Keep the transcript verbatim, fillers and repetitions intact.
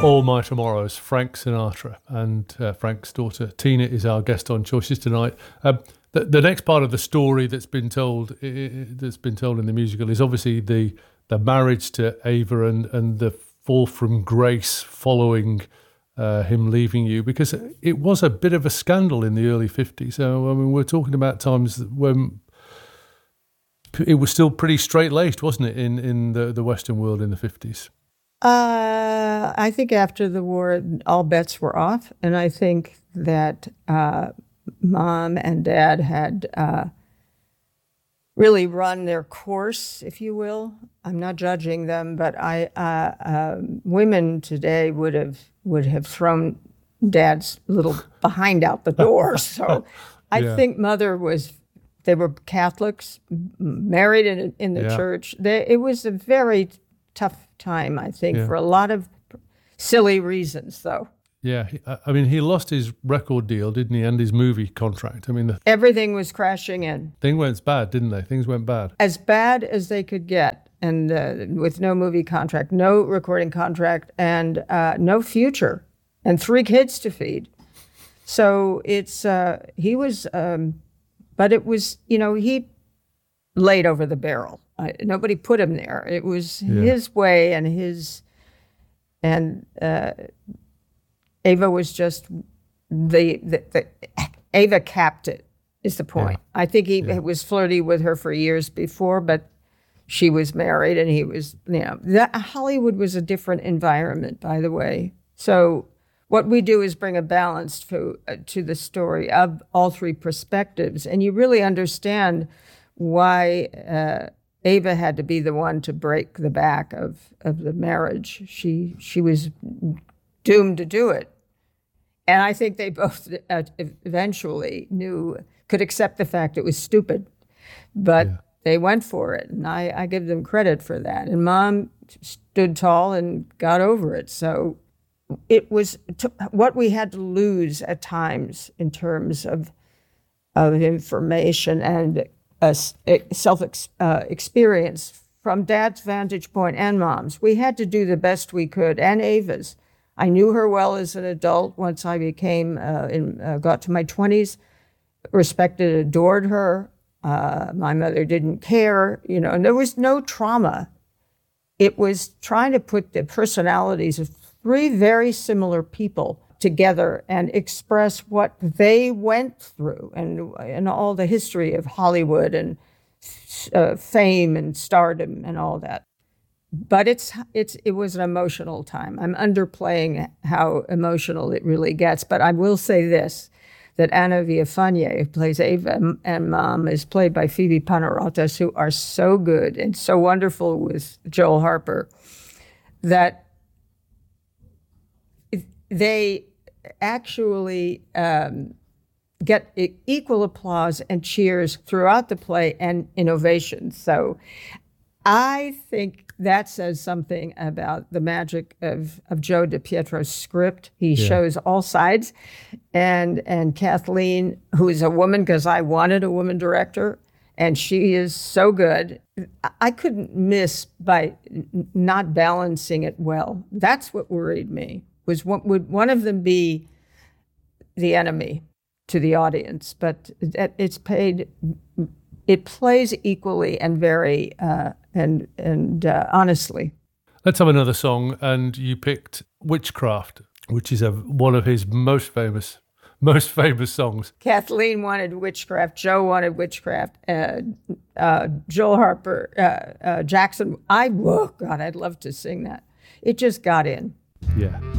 All My Tomorrows, Frank Sinatra, and uh, Frank's daughter Tina is our guest on Choices tonight. Um, the, the next part of the story that's been told I, I, that's been told in the musical is obviously the the marriage to Ava and and the fall from grace following uh, him leaving you, because it was a bit of a scandal in the early fifties. So I mean, we're talking about times when it was still pretty straight-laced, wasn't it, in in the, the Western world in the fifties? Uh, I think after the war, all bets were off, and I think that uh, Mom and Dad had uh, really run their course, if you will. I'm not judging them, but I uh, uh, women today would have would have thrown Dad's little behind out the door. So I Yeah. think Mother was. They were Catholics, married in in the Yeah. church. They, it was a very tough time, I think, Yeah. for a lot of silly reasons, though. Yeah, he- I I mean, he lost his record deal, didn't he, and his movie contract. I mean, the Everything was crashing in. thing went bad, didn't they? Things went bad. As bad as they could get, and uh, with no movie contract, no recording contract, and uh, no future, and three kids to feed. So it's, uh, he was, um, but it was, you know, he laid over the barrel. Uh, nobody put him there. It was Yeah. his way and his, and uh, Ava was just the, the, the Ava capped it, is the point. Yeah. I think he Yeah. was flirty with her for years before, but she was married and he was, you know, that Hollywood was a different environment, by the way. So what we do is bring a balance to, uh, to the story of all three perspectives. And you really understand why uh, Ava had to be the one to break the back of, of the marriage. She she was doomed to do it. And I think they both uh, eventually knew, could accept the fact it was stupid. But Yeah. they went for it, and I, I give them credit for that. And Mom stood tall and got over it. So it was t- what we had to lose at times in terms of, of information and uh, self uh, experience from Dad's vantage point and Mom's. We had to do the best we could, and Ava's. I knew her well as an adult. Once I became, uh, in, uh, got to my twenties, respected, adored her. Uh, my mother didn't care, you know, and there was no trauma. It was trying to put the personalities of three very similar people together and express what they went through and, and all the history of Hollywood and uh, fame and stardom and all that. But it's it's it was an emotional time. I'm underplaying how emotional it really gets, but I will say this, that Anna Villafañe, who plays Ava and Mom, is played by Phoebe Panarottis, who are so good and so wonderful with Joel Harper, that they actually um, get equal applause and cheers throughout the play and innovation. So I think that says something about the magic of, of Joe DiPietro's script. He Yeah. shows all sides. And and Kathleen, who is a woman, because I wanted a woman director, and she is so good. I couldn't miss by n- not balancing it well. That's what worried me, was what, would one of them be the enemy to the audience? But it, it's paid, it plays equally and very, uh, and and uh, honestly. Let's have another song, and you picked Witchcraft, which is a, one of his most famous, most famous songs. Kathleen wanted Witchcraft. Joe wanted Witchcraft. Uh, uh, Joel Harper, uh, uh, Jackson. I, oh God, I'd love to sing that. It just got in. Yeah.